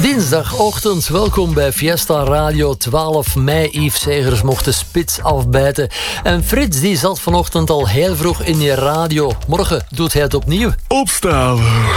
Dinsdagochtend, welkom bij Fiesta Radio. 12 mei, Yves Segers mocht de spits afbijten. En Frits die zat vanochtend al heel vroeg in je radio. Morgen doet hij het opnieuw. Opstaan.